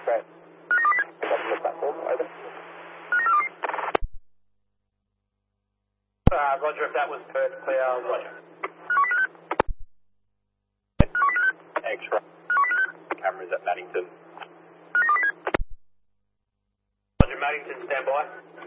Great. Welcome to the platform. Over. Roger, if that was Perth, clear, roger. X-ray. Cameras at Maddington. Roger, Maddington, stand by.